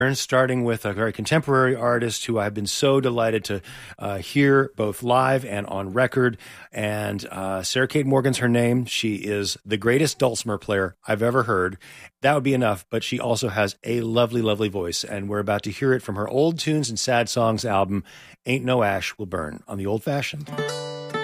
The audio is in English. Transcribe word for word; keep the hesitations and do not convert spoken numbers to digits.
starting with a very contemporary artist who I've been so delighted to uh, hear both live and on record. And uh, Sarah Kate Morgan's her name. She is the greatest dulcimer player I've ever heard. That would be enough, but she also has a lovely, lovely voice. And we're about to hear it from her Old Tunes and Sad Songs album, Ain't No Ash Will Burn, on the Old Fashioned.